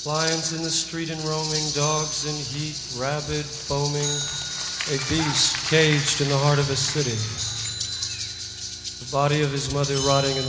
Lions in the street and roaming, dogs in heat, rabid, foaming, a beast caged in the heart of a city. The body of his mother rotting in